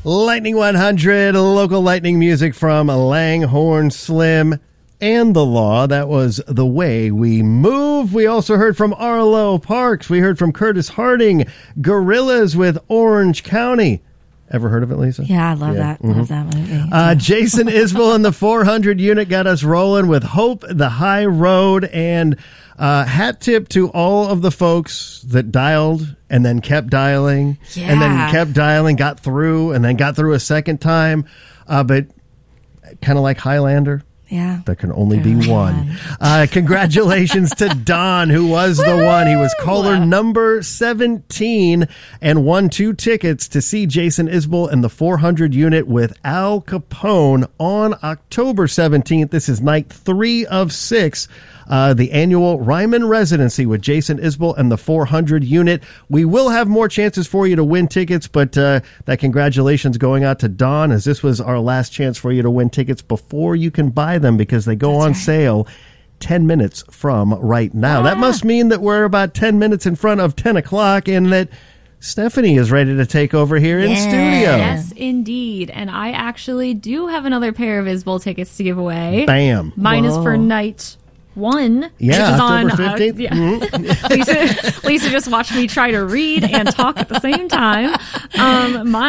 Lightning 100, local lightning music from Langhorne Slim and The Law. That was The Way We Move. We also heard from Arlo Parks. We heard from Curtis Harding, Gorillas with Orange County. Ever heard of it, Lisa? Yeah, I love that. Mm-hmm. Love that movie. Jason Isbell and the 400 unit got us rolling with Hope, the High Road, and hat tip to all of the folks that dialed and then kept dialing and then kept dialing, got through, and then got through a second time. But kind of like Highlander. Yeah. There can only be one. Congratulations to Don, who was the one. He was caller number 17 and won 2 tickets to see Jason Isbell and the 400 unit with Al Capone on October 17th. This is night 3 of 6. The annual Ryman residency with Jason Isbell and the 400 unit. We will have more chances for you to win tickets, but that congratulations going out to Dawn, as this was our last chance for you to win tickets before you can buy them, because they go on sale 10 minutes from right now. That must mean that we're about 10 minutes in front of 10 o'clock and that Stephanie is ready to take over here in studio. Yes, indeed. And I actually do have another pair of Isbell tickets to give away. Bam. Mine is for night 1. Yeah, which is October 15th. Yeah. Mm-hmm. Lisa just watched me try to read and talk at the same time.